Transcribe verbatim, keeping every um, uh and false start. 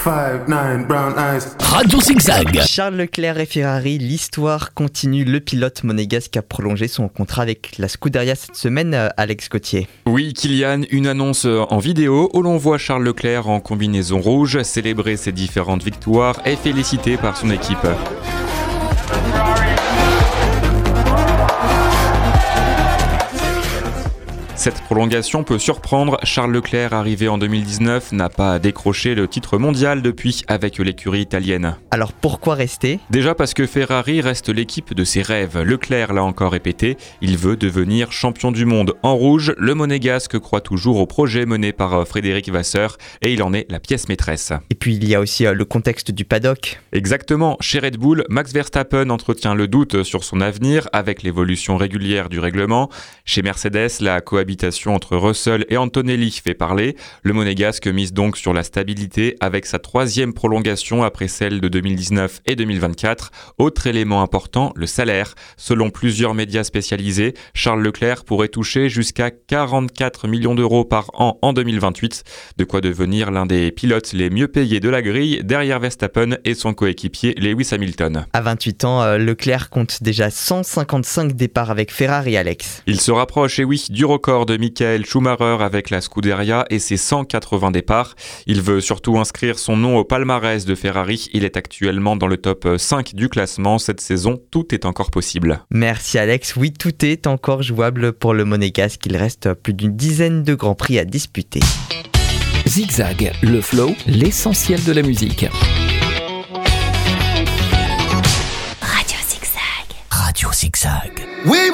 Five, nine, brown eyes. Radio Zigzag. Charles Leclerc et Ferrari, l'histoire continue. Le pilote monégasque a prolongé son contrat avec la Scuderia cette semaine, Alex Gauthier. Oui, Kylian, une annonce en vidéo où l'on voit Charles Leclerc en combinaison rouge célébrer ses différentes victoires et félicité par son équipe. Cette prolongation peut surprendre. Charles Leclerc, arrivé en deux mille dix-neuf, n'a pas décroché le titre mondial depuis avec l'écurie italienne. Alors pourquoi rester ? Déjà parce que Ferrari reste l'équipe de ses rêves. Leclerc l'a encore répété, il veut devenir champion du monde. En rouge, le monégasque croit toujours au projet mené par Frédéric Vasseur et il en est la pièce maîtresse. Et puis il y a aussi le contexte du paddock. Exactement. Chez Red Bull, Max Verstappen entretient le doute sur son avenir avec l'évolution régulière du règlement. Chez Mercedes, la cohabitation entre Russell et Antonelli fait parler. Le monégasque mise donc sur la stabilité avec sa troisième prolongation après celle de deux mille dix-neuf et deux mille vingt-quatre. Autre élément important, le salaire. Selon plusieurs médias spécialisés, Charles Leclerc pourrait toucher jusqu'à quarante-quatre millions d'euros par an en deux mille vingt-huit. De quoi devenir l'un des pilotes les mieux payés de la grille derrière Verstappen et son coéquipier Lewis Hamilton. À vingt-huit ans, Leclerc compte déjà cent cinquante-cinq départs avec Ferrari, Alex. Il se rapproche, et oui, du record de Michael Schumacher avec la Scuderia et ses cent quatre-vingts départs. Il veut surtout inscrire son nom au palmarès de Ferrari. Il est actuellement dans le top cinq du classement. Cette saison, tout est encore possible. Merci Alex. Oui, tout est encore jouable pour le monégasque. Il reste plus d'une dizaine de grands prix à disputer. Zigzag, le flow, l'essentiel de la musique. Radio Zigzag. Radio Zigzag. We